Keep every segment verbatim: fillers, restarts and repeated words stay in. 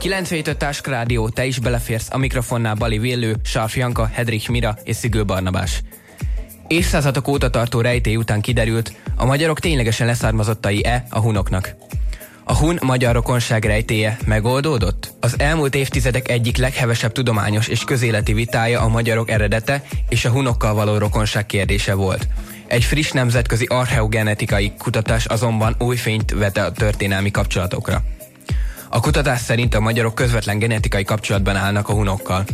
kilencvenhét öt Táska Rádió, te is beleférsz, a mikrofonnál Bali Villő, Sarf Janka, Hedrich Mira és Szigő Barnabás. Évszázadok óta tartó rejtély után kiderült, a magyarok ténylegesen leszármazottai-e a hunoknak. A hun-magyar rokonság rejtélye megoldódott? Az elmúlt évtizedek egyik leghevesebb tudományos és közéleti vitája a magyarok eredete és a hunokkal való rokonság kérdése volt. Egy friss nemzetközi archeogenetikai kutatás azonban új fényt vet a történelmi kapcsolatokra. A kutatás szerint a magyarok közvetlen genetikai kapcsolatban állnak a hunokkal.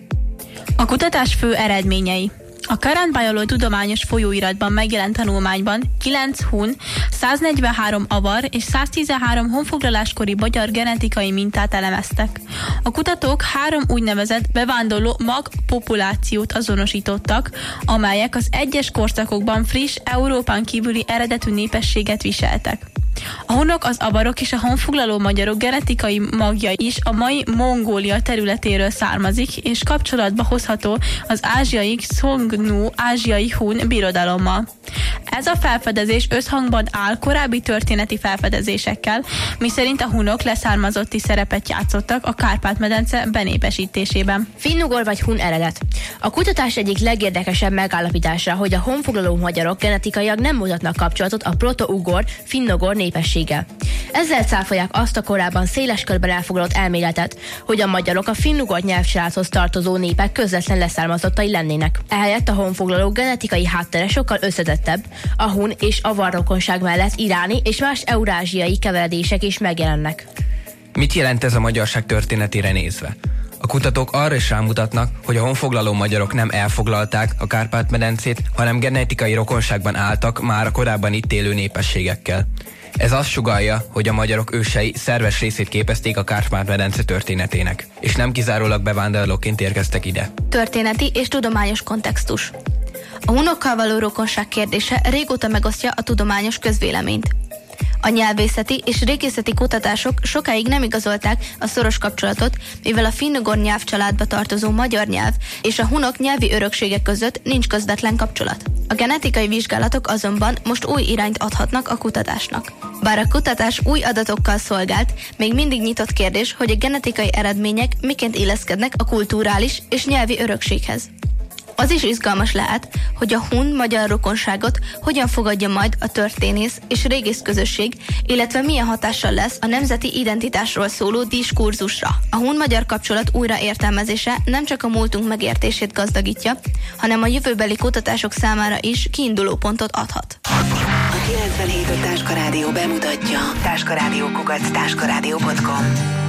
A kutatás fő eredményei. A Current Biology tudományos folyóiratban megjelent tanulmányban kilenc hun, száznegyvenhárom avar és száztizenhárom honfoglaláskori magyar genetikai mintát elemeztek. A kutatók három úgynevezett bevándorló magpopulációt azonosítottak, amelyek az egyes korszakokban friss, Európán kívüli eredetű népességet viseltek. A hunok, az avarok és a honfoglaló magyarok genetikai magja is a mai Mongólia területéről származik, és kapcsolatba hozható az ázsiai Xiongnu ázsiai hun birodalommal. Ez a felfedezés összhangban áll korábbi történeti felfedezésekkel, miszerint a hunok leszármazotti szerepet játszottak a Kárpát-medence benépesítésében. Finnugor vagy hun eredet. A kutatás egyik legérdekesebb megállapítása, hogy a honfoglaló magyarok genetikailag nem mutatnak kapcsolatot a proto-ugor, finnugor népességgel. Ezzel cáfolják azt a korábban széles körben elfogadott elméletet, hogy a magyarok a finnugor nyelvcsaládhoz tartozó népek közvetlen leszármazottai lennének. Ehelyett a honfoglaló genetikai háttere sokkal összetettebb, a hun és avar rokonság mellett iráni és más eurázsiai keveredések is megjelennek. Mit jelent ez a magyarság történetére nézve? A kutatók arra is rámutatnak, hogy a honfoglaló magyarok nem elfoglalták a Kárpát-medencét, hanem genetikai rokonságban álltak már a korábban itt élő népességekkel. Ez azt sugallja, hogy a magyarok ősei szerves részét képezték a Kárpát-medence történetének, és nem kizárólag bevándorlóként érkeztek ide. Történeti és tudományos kontextus. A hunokkal való rokonság kérdése régóta megosztja a tudományos közvéleményt. A nyelvészeti és régészeti kutatások sokáig nem igazolták a szoros kapcsolatot, mivel a finnugor nyelvcsaládba tartozó magyar nyelv és a hunok nyelvi öröksége között nincs közvetlen kapcsolat. A genetikai vizsgálatok azonban most új irányt adhatnak a kutatásnak. Bár a kutatás új adatokkal szolgált, még mindig nyitott kérdés, hogy a genetikai eredmények miként illeszkednek a kulturális és nyelvi örökséghez. Az is izgalmas lehet, hogy a hun-magyar rokonságot hogyan fogadja majd a történész és régész közösség, illetve milyen hatással lesz a nemzeti identitásról szóló diskurzusra. A hun-magyar kapcsolat újraértelmezése nem csak a múltunk megértését gazdagítja, hanem a jövőbeli kutatások számára is kiinduló pontot adhat. A kilencvenhét Táska Rádió bemutatja táskarádió kukac táskarádió pont com.